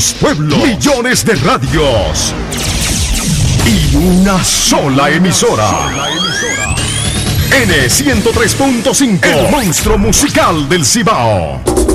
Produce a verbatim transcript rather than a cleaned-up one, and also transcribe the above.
Muchos pueblos, millones de radios y una sola emisora. N ciento tres punto cinco, el monstruo musical del Cibao.